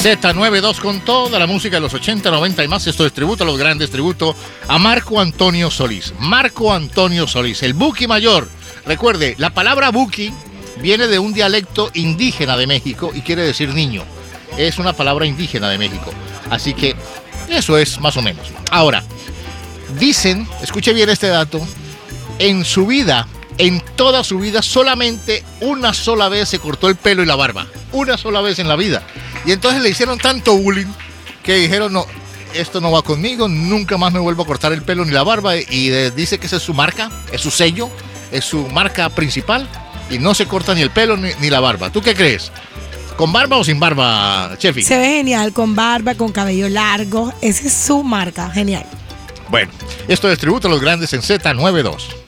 Z92 con toda la música de los 80, 90 y más. Esto es tributo a los grandes, tributo a Marco Antonio Solís. Marco Antonio Solís, el Buki Mayor. Recuerde, la palabra Buki viene de un dialecto indígena de México y quiere decir niño. Es una palabra indígena de México. Así que eso es más o menos. Ahora, dicen, escuche bien este dato, en su vida, en toda su vida, solamente una sola vez se cortó el pelo y la barba. Una sola vez en la vida. Y entonces le hicieron tanto bullying que dijeron, no, esto no va conmigo, nunca más me vuelvo a cortar el pelo ni la barba. Y dice que esa es su marca, es su sello, es su marca principal. Y no se corta ni el pelo ni la barba. ¿Tú qué crees? ¿Con barba o sin barba, Chefi? Se ve genial, con barba, con cabello largo. Esa es su marca, genial. Bueno, esto es tributo a los grandes en Z92.